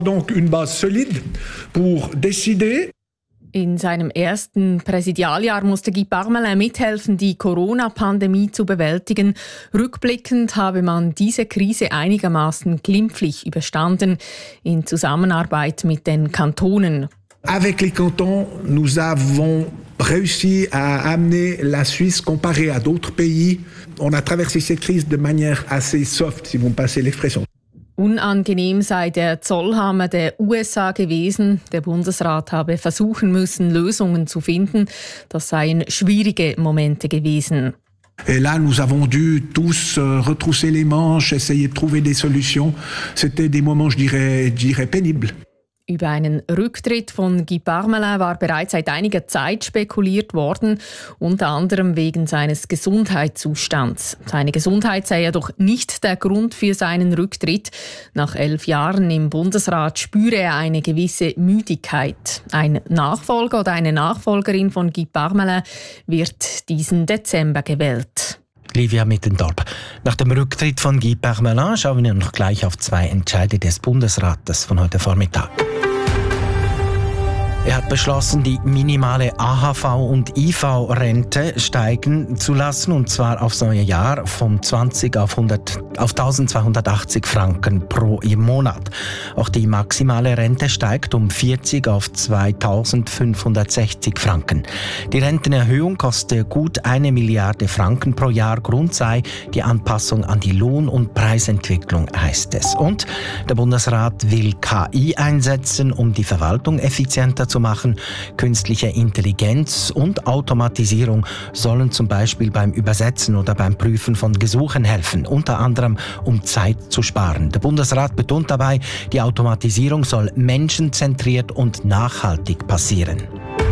Donc une base solide pour décider. In seinem ersten Präsidialjahr musste Guy Parmelin mithelfen, die Corona-Pandemie zu bewältigen. Rückblickend habe man diese Krise einigermaßen glimpflich überstanden, in Zusammenarbeit mit den Kantonen. Avec les cantons, nous avons réussi à amener la Suisse comparée à d'autres pays. On a traversé cette crise de manière assez soft, si vous me passez l'expression. Unangenehm sei der Zollhammer der USA gewesen. Der Bundesrat habe versuchen müssen, Lösungen zu finden. Das seien schwierige Momente gewesen. Et là, nous avons dû tous retrousser les manches, essayer de trouver des solutions. C'était des moments, je dirais pénibles. Über einen Rücktritt von Guy Parmelin war bereits seit einiger Zeit spekuliert worden, unter anderem wegen seines Gesundheitszustands. Seine Gesundheit sei jedoch nicht der Grund für seinen Rücktritt. Nach 11 Jahren im Bundesrat spüre er eine gewisse Müdigkeit. Ein Nachfolger oder eine Nachfolgerin von Guy Parmelin wird diesen Dezember gewählt. Livia Mittendorp. Nach dem Rücktritt von Guy Parmelin schauen wir noch gleich auf 2 Entscheide des Bundesrates von heute Vormittag. Er hat beschlossen, die minimale AHV- und IV-Rente steigen zu lassen, und zwar aufs neue Jahr von 20 auf 1280 Franken pro Monat. Auch die maximale Rente steigt um 40 auf 2560 Franken. Die Rentenerhöhung koste gut 1 Milliarde Franken pro Jahr. Grund sei die Anpassung an die Lohn- und Preisentwicklung, heißt es. Und der Bundesrat will KI einsetzen, um die Verwaltung effizienter zu machen. Künstliche Intelligenz und Automatisierung sollen zum Beispiel beim Übersetzen oder beim Prüfen von Gesuchen helfen, unter anderem um Zeit zu sparen. Der Bundesrat betont dabei, die Automatisierung soll menschenzentriert und nachhaltig passieren.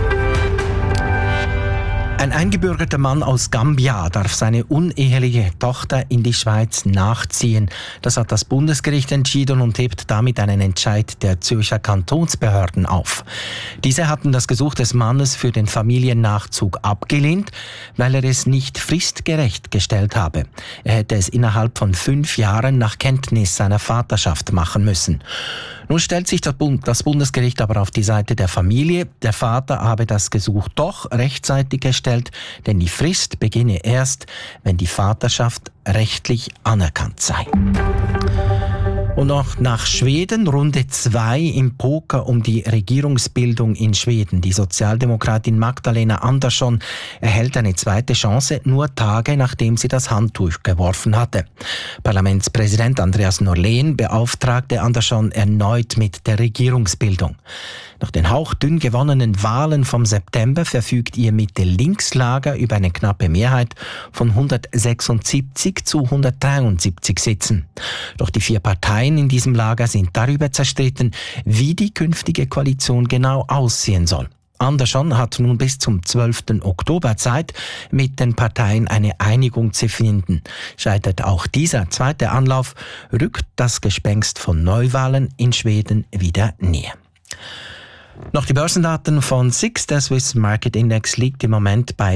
Ein eingebürgerter Mann aus Gambia darf seine uneheliche Tochter in die Schweiz nachziehen. Das hat das Bundesgericht entschieden und hebt damit einen Entscheid der Zürcher Kantonsbehörden auf. Diese hatten das Gesuch des Mannes für den Familiennachzug abgelehnt, weil er es nicht fristgerecht gestellt habe. Er hätte es innerhalb von 5 Jahren nach Kenntnis seiner Vaterschaft machen müssen. Nun stellt sich das Bundesgericht aber auf die Seite der Familie. Der Vater habe das Gesuch doch rechtzeitig gestellt, denn die Frist beginne erst, wenn die Vaterschaft rechtlich anerkannt sei. Und noch nach Schweden, Runde 2 im Poker um die Regierungsbildung in Schweden. Die Sozialdemokratin Magdalena Andersson erhält eine zweite Chance, nur Tage nachdem sie das Handtuch geworfen hatte. Parlamentspräsident Andreas Norlén beauftragte Andersson erneut mit der Regierungsbildung. Nach den hauchdünn gewonnenen Wahlen vom September verfügt ihr Mitte-Links-Lager über eine knappe Mehrheit von 176 zu 173 Sitzen. Doch die 4 Parteien in diesem Lager sind darüber zerstritten, wie die künftige Koalition genau aussehen soll. Andersson hat nun bis zum 12. Oktober Zeit, mit den Parteien eine Einigung zu finden. Scheitert auch dieser zweite Anlauf, rückt das Gespenst von Neuwahlen in Schweden wieder näher. Noch die Börsendaten von SIX. Der Swiss Market Index liegt im Moment bei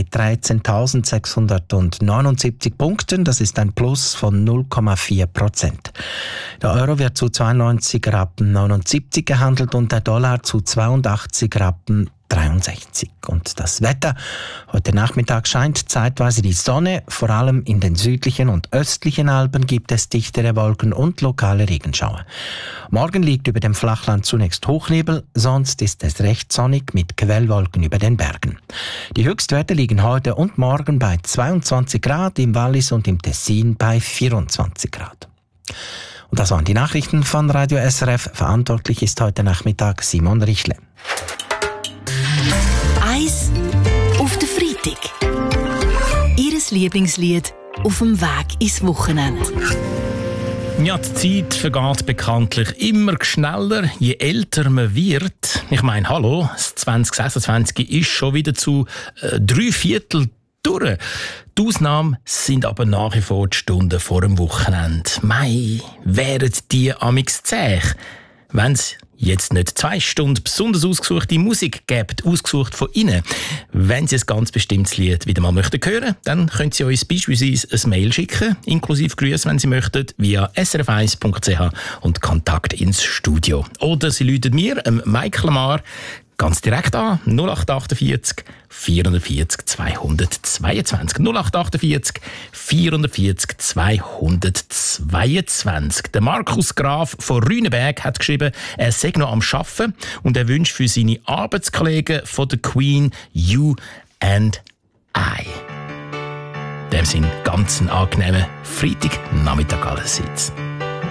13.679 Punkten. Das ist ein Plus von 0,4%. Der Euro wird zu 92,79 Rappen gehandelt und der Dollar zu 82,63 Rappen. Und das Wetter. Heute Nachmittag scheint zeitweise die Sonne. Vor allem in den südlichen und östlichen Alpen gibt es dichtere Wolken und lokale Regenschauer. Morgen liegt über dem Flachland zunächst Hochnebel, sonst ist es recht sonnig mit Quellwolken über den Bergen. Die Höchstwerte liegen heute und morgen bei 22 Grad, im Wallis und im Tessin bei 24 Grad. Und das waren die Nachrichten von Radio SRF. Verantwortlich ist heute Nachmittag Simon Richle. Eis auf den Freitag. Ihres Lieblingslied auf dem Weg ins Wochenende. Ja, die Zeit vergeht bekanntlich immer schneller, je älter man wird. Ich meine, hallo, das 2026 ist schon wieder zu 3/4 durch. Die Ausnahmen sind aber nach wie vor die Stunden vor dem Wochenende. Mei, wären die amix zäh. wenn es jetzt nicht 2 Stunden besonders ausgesuchte Musik gibt, ausgesucht von Ihnen. Wenn Sie ein ganz bestimmtes Lied wieder mal möchten hören, dann können Sie uns beispielsweise ein Mail schicken, inklusive Grüße, wenn Sie möchten, via srf1.ch und Kontakt ins Studio. Oder Sie rufen mir, Michael Lamar, ganz direkt an, 0848 440 222. 0848 440 222. Der Markus Graf von Rüneberg hat geschrieben, er sei noch am Arbeiten und er wünscht für seine Arbeitskollegen von der Queen You and I. In dem Sinne ganz einen angenehmen Freitagnachmittag allerseits.